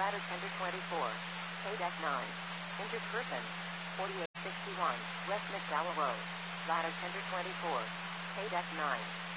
Ladder tender 24. K-Deck 9. Injured person. 4861. West McDowell Road. Ladder tender 24. K-Deck 9.